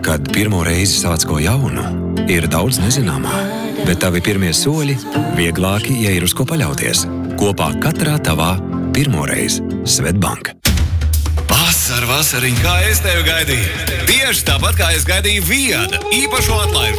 Kad pirmo reizi sāc ko jaunu, ir daudz nezināmā, bet tavi pirmie soļi vieglāki, ja ir uz ko paļauties. Kopā katrā tavā pirmoreiz Svetbank. Vasariņ, kā es tevi gaidīju. Tieši tāpat, kā es gaidīju Viada īpašo atlaižu